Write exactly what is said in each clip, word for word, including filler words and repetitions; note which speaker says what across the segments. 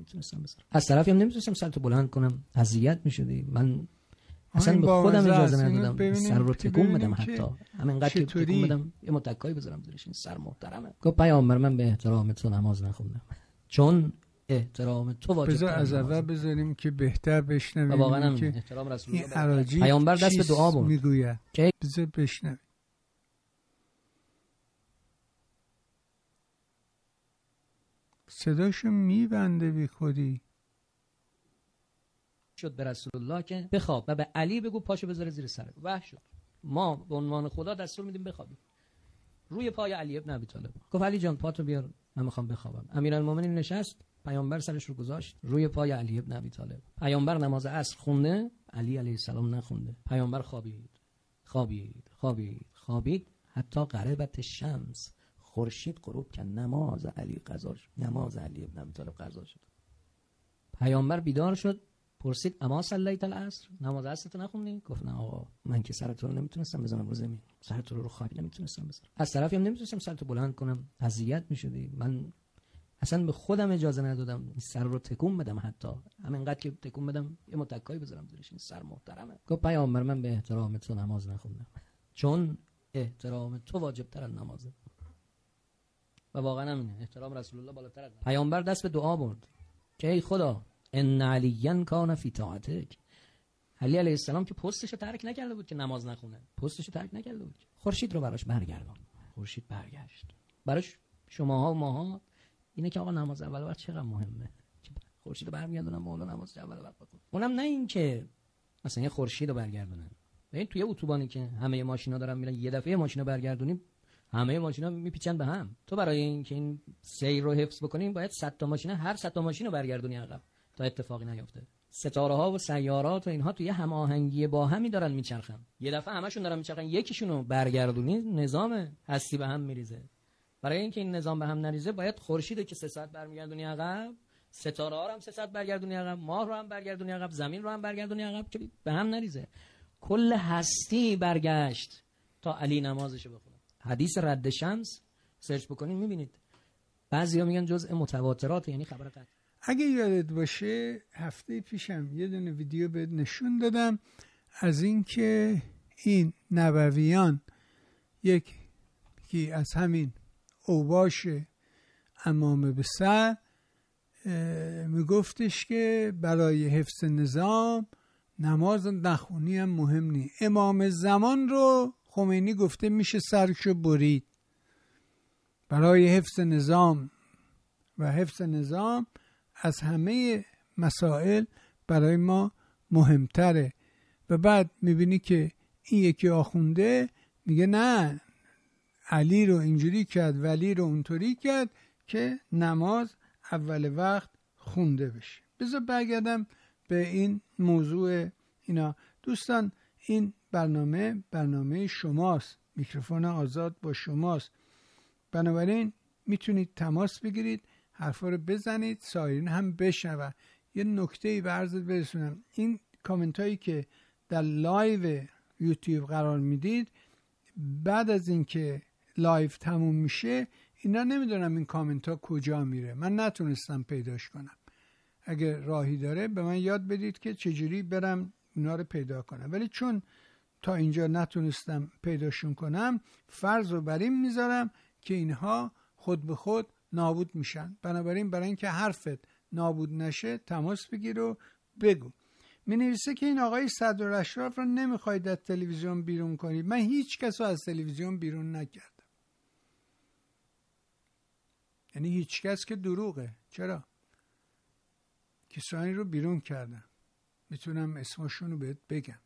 Speaker 1: نمیتونستم بذارم. از طرفی هم نمیتونستم سرتو بلند کنم، اذیت میشدی. من اصلا به خودم اجازه ندادم سر رو تکون بدم، حتی همینقدر که تکون بدم یه متکایی بذارم زیرش. این سر محترمه. گفت پیامبر من به احترام تو نماز نخوندم، چون احترام تو واجب.
Speaker 2: بذار از اول بذاریم که بهتر بشنویم.
Speaker 1: واقعا که احترام رسول الله
Speaker 2: پیامبر دست به دعا بود میگوید. بذار بشنویم. صداشو میبنده بی خودی.
Speaker 1: شد به رسول الله که بخواب و به علی بگو پاشو بذاره زیر سرت. وحی شد. ما به عنوان خدا دستور میدیم بخوابیم. روی پای علی ابن ابی طالب. گفت علی جان پاتو بیار من میخوام بخوابم. امیرالمومنین نشست، پیامبر سرش رو گذاشت روی پای علی ابن ابی طالب. پیامبر نماز عصر خونده، علی علیه السلام نخونده. پیامبر خوابید. خوابید، خوابید، خوابید حتی غربت شمس. خورشید غروب کرد، نماز علی قضا شد. نماز علی ابن ابی طالب قضا شد. پیامبر بیدار شد، پرسید اما صلیت العصر، نماز عصر تو نخوندی؟ گفت نه آقا، من که سر تو رو نمیتونستم بزنم رو زمین، سر تو رو رو خاک نمیتونستم بزنم. از طرفی هم نمیتونستم سر تو بلند کنم، اذیت میشدی. من اصلا به خودم اجازه ندادم سر رو تکون بدم، حتی همینقدر که تکون بدم یه متکایی بذارم زیرش. این سر محترمه. گفت پیامبر من به احترام تو نماز نخوندم، چون احترام تو واجب تر از نمازه. و واقعا همینه، احترام رسول الله بالاتر از نماز. پیامبر دست به دعا برد که ای خدا ان علیًا کان فی طاعتک. علی علیه السلام که پستشو ترک نکرده بود که نماز نخونه، پستشو ترک نکرده بود. خورشید رو براش برگردون. خورشید برگشت. براش شماها و ماها اینه که آقا نماز اول وقت چقدر مهمه. خورشید رو برمیگردونم مولا نماز اول وقت بخون. اونم نه این که مثلا یه خورشید رو برگردونن. ببین توی اتوبانی که همه ماشینا دارن میرن، یه دفعه ماشینو برگردونیم همه ماشینا میپیچن به هم. تو برای اینکه این سیر رو حفظ بکنیم باید صد تا ماشین، هر صد تا ماشین رو برگردونی عقب تا اتفاقی نیفته. ستاره ها و سیارات و اینها توی هم آهنگی با همی دارن میچرخن. یه دفعه همشون دارن میچرخن، یکیشون رو برگردونی نظام هستی به هم میریزه. برای اینکه این نظام به هم نریزه باید خورشید که سه ساعت برمیگردونی عقب، ستاره ها رو هم سه ساعت برگردونی عقب، ماه رو هم برگردونی عقب، زمین رو هم برگردونی عقب که به هم نریزه. کل هستی برگشت تا علی نمازش بخونه. حدیث رد شمس سرچ بکنید میبینید. بعضیا میگن جزء متواترات، یعنی خبر قطعی.
Speaker 2: اگه یادت باشه هفته پیشم یه دونه ویدیو بهت نشون دادم از این این نبویان یکی از همین اوباش امامه به سر میگفتش که برای حفظ نظام نماز نخونی هم مهم نی. امام زمان رو خمینی گفته میشه سرشو برید. برای حفظ نظام و حفظ نظام از همه مسائل برای ما مهمتره. و بعد میبینی که این یکی آخونده میگه نه علی رو اینجوری کرد ولی رو اونطوری کرد که نماز اول وقت خونده بشه. بذار برگردم به این موضوع اینا. دوستان این برنامه برنامه شماست، میکروفون آزاد با شماست، بنابراین میتونید تماس بگیرید، حرفا رو بزنید، سایرین هم بشنون. یه نکته‌ای به عرضت برسونم، این کامنت هایی که در لایو یوتیوب قرار میدید بعد از اینکه لایو تموم میشه اینا نمیدونم این کامنت ها کجا میره، من نتونستم پیداش کنم. اگه راهی داره به من یاد بدید که چجوری برم اونا رو پیدا کنم، ولی چون تا اینجا نتونستم پیداشون کنم فرض رو بر این میذارم که اینها خود به خود نابود میشن. بنابراین برای اینکه حرفت نابود نشه تماس بگیر و بگو. می نویسه که این آقای صدرالاشراف رو نمیخواید از تلویزیون بیرون کنید. من هیچ کس رو از تلویزیون بیرون نکردم. یعنی هیچ کس که دروغه. چرا؟ کسانی رو بیرون کردم، میتونم اسمشون رو بهت بگم،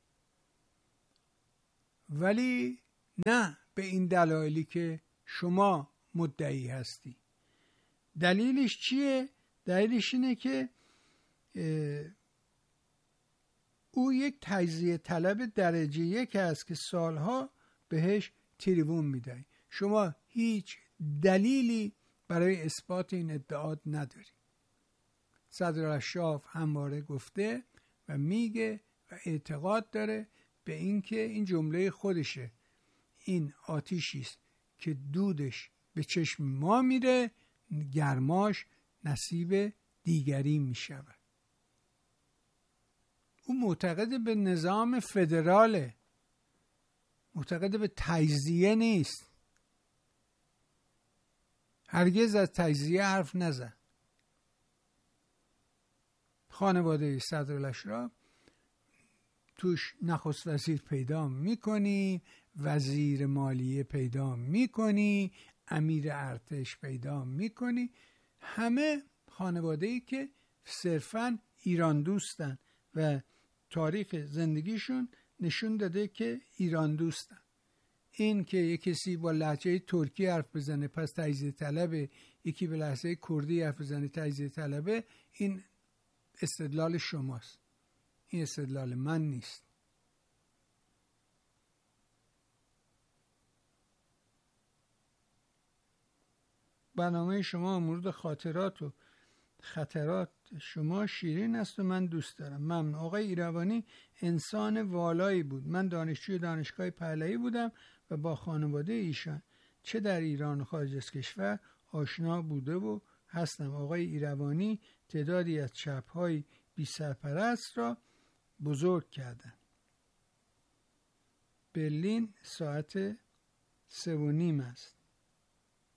Speaker 2: ولی نه به این دلایلی که شما مدعی هستی. دلیلش چیه؟ دلیلش اینه که او یک تجزیه طلب درجه یک است که سالها بهش تریبون میدهی. شما هیچ دلیلی برای اثبات این ادعات نداری. صدرالاشراف همواره گفته و میگه و اعتقاد داره به اینکه این جمله خودشه، این آتیشی است که دودش به چشم ما میره، گرماش نصیب دیگری می شود. او معتقد به نظام فدراله، معتقد به تجزیه نیست. هرگز از تجزیه حرف نزد. خانواده صدرالاشراف توش نخست وزیر پیدا میکنی، وزیر مالیه پیدا میکنی، امیر ارتش پیدا میکنی، همه خانواده‌ای که صرفاً ایران دوستن و تاریخ زندگیشون نشون داده که ایران دوستن. این که یک کسی با لهجه ترکی حرف بزنه پس تجزیه طلبه، یکی به لهجه کردی حرف بزنه تجزیه طلبه، این استدلال شماست، این استدلال من نیست. برنامه شما مورد خاطرات و خطرات شما شیرین است و من دوست دارم. ممنون. آقای ایروانی انسان والایی بود. من دانشجوی دانشگاه پهلوی بودم و با خانواده ایشان چه در ایران و خارج از کشور آشنا بوده و هستم. آقای ایروانی تعدادی از چپ‌های بی سرپرست را بزرگ کردن. برلین ساعت سه و نیم است.